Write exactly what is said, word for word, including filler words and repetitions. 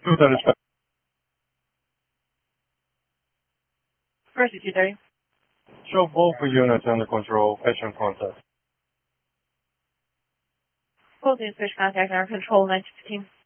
two thirty. Mercy two thirty. Show both units under control, patient contact. Both units fish contact under control nine fifteen.